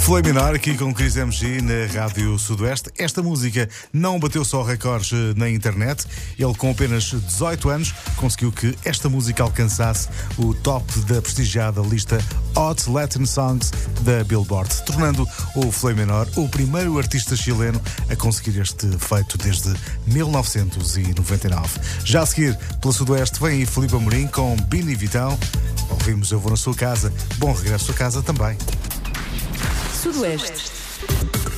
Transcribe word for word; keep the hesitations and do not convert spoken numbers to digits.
Flame Menor aqui com Cris M G na Rádio Sudoeste. Esta música não bateu só recordes na internet. Ele, com apenas dezoito anos, conseguiu que esta música alcançasse o top da prestigiada lista Hot Latin Songs da Billboard, tornando o Flame Menor o primeiro artista chileno a conseguir este feito desde mil novecentos e noventa e nove. Já a seguir, pela Sudoeste, vem aí Filipe Amorim com Bini Vitão. Ouvimos Eu Vou na Sua Casa. Bom regresso a casa também. Sudoeste.